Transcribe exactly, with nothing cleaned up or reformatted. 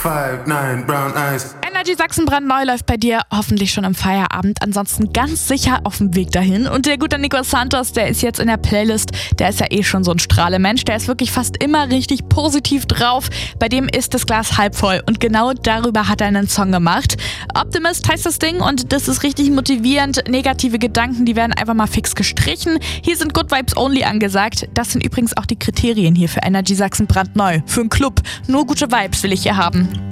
five nine brown eyes. Energy Sachsen brandneu läuft bei dir hoffentlich schon im Feierabend. Ansonsten ganz sicher auf dem Weg dahin. Und der gute Nico Santos, der ist jetzt in der Playlist. Der ist ja eh schon so ein Strahlemensch. Der ist wirklich fast immer richtig positiv drauf. Bei dem ist das Glas halb voll. Und genau darüber hat er einen Song gemacht. Optimist heißt das Ding und das ist richtig motivierend. Negative Gedanken, die werden einfach mal fix gestrichen. Hier sind Good Vibes Only angesagt. Das sind übrigens auch die Kriterien hier für Energy Sachsen brandneu. Für einen Club. Nur gute Vibes will ich hier haben.